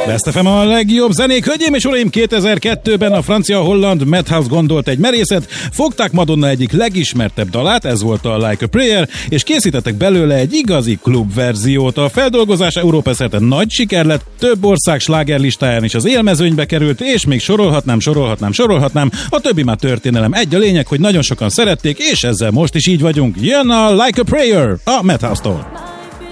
Best FM a legjobb zenék. Hölgyeim és uraim, 2002-ben a francia-holland Madhouse gondolt egy merészet, fogták Madonna egyik legismertebb dalát, ez volt a Like a Prayer, és készítettek belőle egy igazi klubverziót. A feldolgozás Európa szerte nagy siker lett, több ország slágerlistáján is az élmezőnybe került, és még sorolhatnám. A többi már történelem. Egy a lényeg, hogy nagyon sokan szerették, és ezzel most is így vagyunk. Jön a Like a Prayer a Madhouse-tól.